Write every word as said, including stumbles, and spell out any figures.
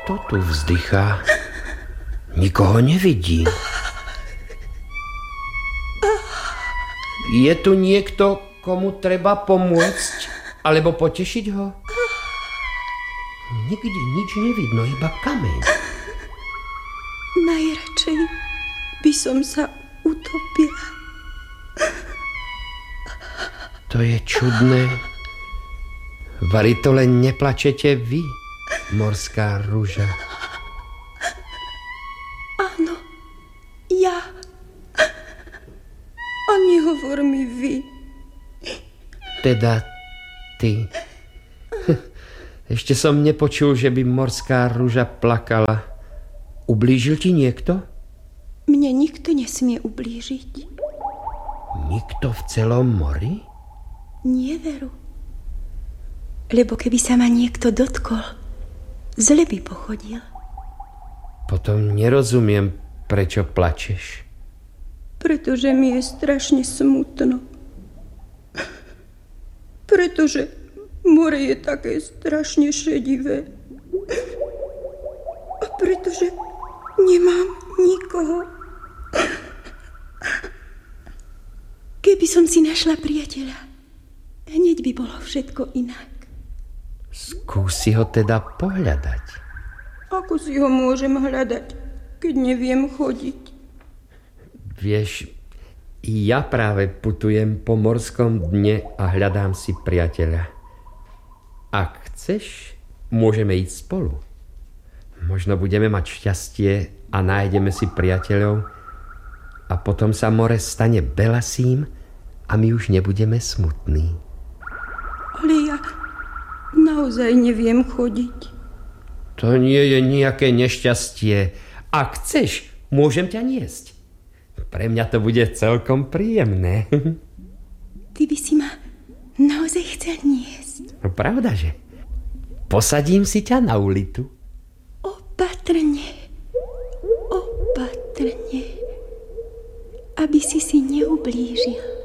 Kto tu vzdychá? Nikoho nevidím. Je tu niekto, komu treba pomôcť? Alebo potešiť ho? Nikde nič nevidno, iba kameň. Najradšej by som sa utopila. To je čudné. Vari to len neplačete vy, morská ruža. Áno, ja. A nehovor mi vy. Teda ty. Ešte som nepočul, že by morská ruža plakala. Ublížil ti niekto? Mne nikto nesmie ublížiť. Nikto v celom mori? Nie, Veru. Lebo keby sa ma niekto dotkol, zle by pochodil. Potom nerozumiem, prečo plačeš. Pretože mi je strašne smutno. Pretože more je také strašne šedivé. A pretože nemám nikoho. Keby som si našla priateľa, hneď by bolo všetko inak. Skúsi ho teda pohľadať. Ako si ho môžem hľadať, keď neviem chodiť? Vieš, ja práve putujem po morskom dne a hľadám si priateľa. Ak chceš, môžeme ísť spolu. Možno budeme mať šťastie a nájdeme si priateľov a potom sa more stane belasím a my už nebudeme smutní. Ale ja naozaj neviem chodiť. To nie je nejaké nešťastie. Ak chceš, môžem ťa niesť. Pre mňa to bude celkom príjemné. Ty by si ma naozaj chcel niesť. No pravda, že? Posadím si ťa na ulitu. Opatrne, opatrne, aby si si neublížil.